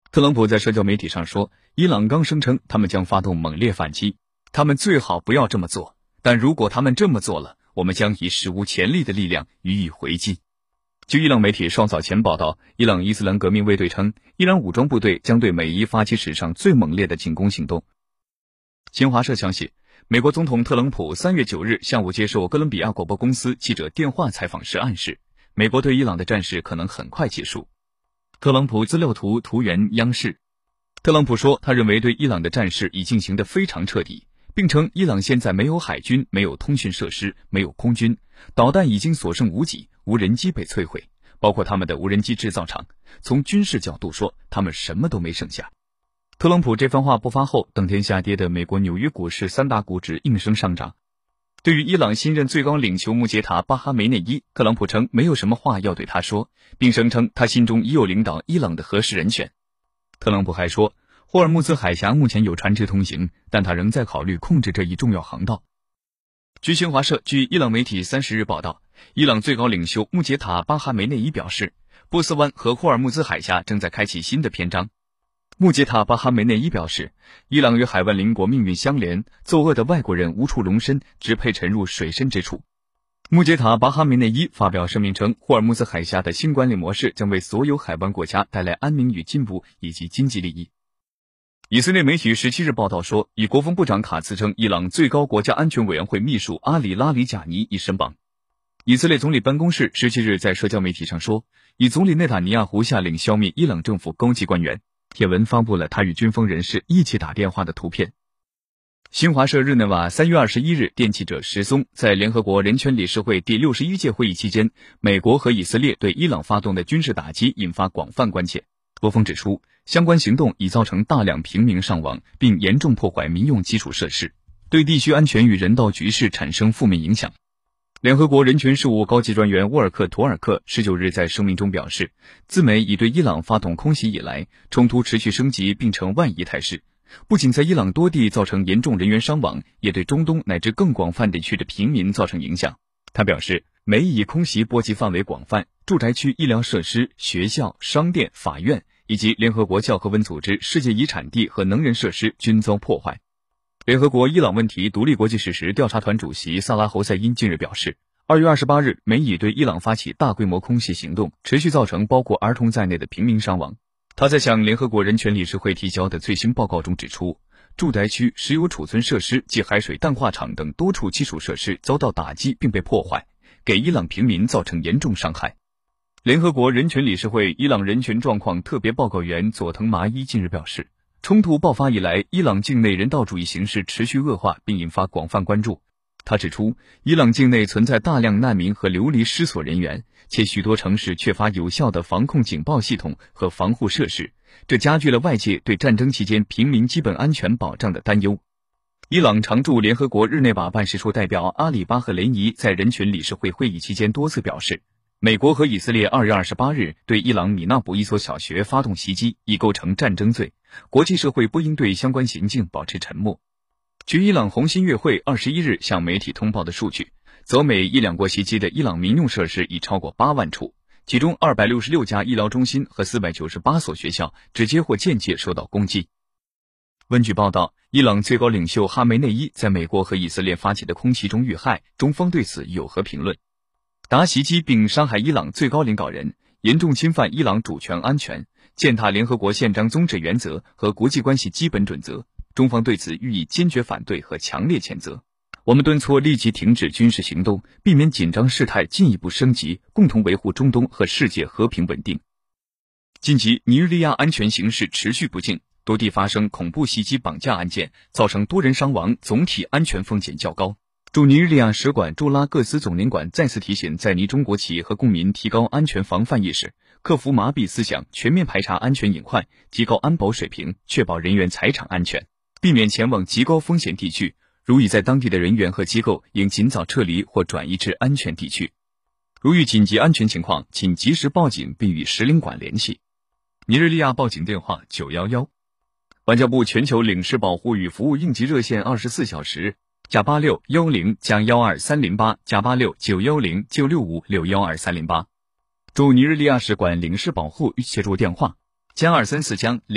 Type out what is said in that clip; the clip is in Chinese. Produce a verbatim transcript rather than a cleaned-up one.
特朗普在社交媒体上说，伊朗刚声称他们将发动猛烈反击，他们最好不要这么做，但如果他们这么做了，我们将以史无前例的力量予以回击。据伊朗媒体稍早前报道，伊朗伊斯兰革命卫队称，伊朗武装部队将对美伊发起史上最猛烈的进攻行动。新华社消息，美国总统特朗普三月九日下午接受哥伦比亚广播公司记者电话采访时暗示，美国对伊朗的战事可能很快结束。特朗普资料图图源央视。特朗普说，他认为对伊朗的战事已进行得非常彻底，并称伊朗现在没有海军，没有通讯设施，没有空军，导弹已经所剩无几，无人机被摧毁，包括他们的无人机制造厂。从军事角度说，他们什么都没剩下。特朗普这番话不发后，当天下跌的美国纽约股市三大股指应声上涨。对于伊朗新任最高领袖穆杰塔·巴哈梅内伊，特朗普称没有什么话要对他说，并声称他心中已有领导伊朗的合适人选。特朗普还说，霍尔木兹海峡目前有船只通行，但他仍在考虑控制这一重要航道。据新华社，据伊朗媒体三十日报道，伊朗最高领袖穆杰塔·巴哈梅内伊表示，波斯湾和霍尔木兹海峡正在开启新的篇章。穆杰塔·巴哈梅内伊表示，伊朗与海湾邻国命运相连，作恶的外国人无处容身，只配沉入水深之处。穆杰塔·巴哈梅内伊发表声明称，霍尔木兹海峡的新管理模式将为所有海湾国家带来安宁与进步以及经济利益。以色列媒体十七日报道说，以国防部长卡茨称，伊朗最高国家安全委员会秘书阿里拉里贾尼已身亡。以色列总理办公室十七日在社交媒体上说，以总理内塔尼亚胡下令消灭伊朗政府高级官员。帖文发布了他与军方人士一起打电话的图片。新华社日内瓦三月二十一日电记者石松在联合国人权理事会第六十一届会议期间，美国和以色列对伊朗发动的军事打击引发广泛关切。波峰指出，相关行动已造成大量平民伤亡，并严重破坏民用基础设施，对地区安全与人道局势产生负面影响。联合国人权事务高级专员沃尔克·图尔克十九日在声明中表示，自美已对伊朗发动空袭以来，冲突持续升级并成万亿态势，不仅在伊朗多地造成严重人员伤亡，也对中东乃至更广泛地区的平民造成影响。他表示，美以空袭波及范围广泛，住宅区、医疗设施、学校、商店、法院以及联合国教科文组织世界遗产地和能源设施均遭破坏。联合国伊朗问题独立国际事实调查团主席萨拉侯赛因近日表示，二月二十八日，美以对伊朗发起大规模空袭行动，持续造成包括儿童在内的平民伤亡。他在向联合国人权理事会提交的最新报告中指出，住宅区、石油储存设施及海水淡化厂等多处基础设施遭到打击并被破坏，给伊朗平民造成严重伤害。联合国人权理事会伊朗人权状况特别报告员佐藤麻衣近日表示，冲突爆发以来，伊朗境内人道主义形势持续恶化，并引发广泛关注。他指出，伊朗境内存在大量难民和流离失所人员，且许多城市缺乏有效的防控警报系统和防护设施，这加剧了外界对战争期间平民基本安全保障的担忧。伊朗常驻联合国日内瓦办事处代表阿里巴赫雷尼在人权理事会会议期间多次表示，美国和以色列二月二十八日对伊朗米纳卜一所小学发动袭击，已构成战争罪，国际社会不应对相关行径保持沉默。据伊朗红新月会二十一日向媒体通报的数据，走美伊两国袭击的伊朗民用设施已超过八万处，其中二百六十六家医疗中心和四百九十八所学校直接或间接受到攻击。温据报道，伊朗最高领袖哈梅内伊在美国和以色列发起的空袭中遇害，中方对此有何评论？达袭击并伤害伊朗最高领导人，严重侵犯伊朗主权安全，践踏联合国宪章宗旨原则和国际关系基本准则，中方对此予以坚决反对和强烈谴责。我们敦促立即停止军事行动，避免紧张事态进一步升级，共同维护中东和世界和平稳定。近期，尼日利亚安全形势持续不静，多地发生恐怖袭击绑架案件，造成多人伤亡，总体安全风险较高。驻尼日利亚使馆驻拉各斯总领馆再次提醒在尼中国企和公民提高安全防范意识，克服麻痹思想，全面排查安全隐患，提高安保水平，确保人员财产安全，避免前往极高风险地区，如已在当地的人员和机构应尽早撤离或转移至安全地区。如遇紧急安全情况，请及时报警并与使领馆联系。尼日利亚报警电话九一一。外交部全球领事保护与服务应急热线二十四小时加八六幺零加幺二三零八加八六九幺零九六五六幺二三零八。驻尼日利亚使馆领事保护与协助电话加二三四加